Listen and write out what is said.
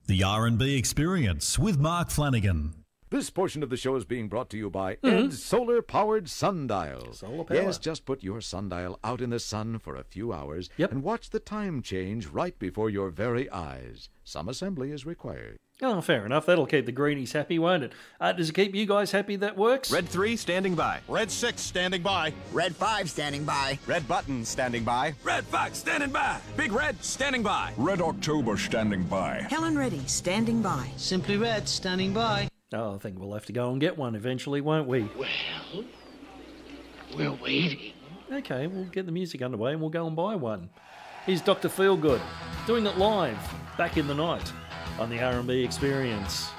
The R&B Experience with Mark Flanagan. This portion of the show is being brought to you by Ed's solar-powered sundial. Solar power. Yes, just put your sundial out in the sun for a few hours and watch the time change right before your very eyes. Some assembly is required. Oh, fair enough. That'll keep the greenies happy, won't it? Does it keep you guys happy that works? Red 3 standing by. Red 6 standing by. Red 5 standing by. Red button standing by. Red Fox standing by. Big Red standing by. Red October standing by. Helen Reddy standing by. Simply Red standing by. Oh, I think we'll have to go and get one eventually, won't we? Well, we're waiting. Okay, we'll get the music underway and we'll go and buy one. Here's Dr. Feelgood, doing it live, back in the night, on the R&B Experience.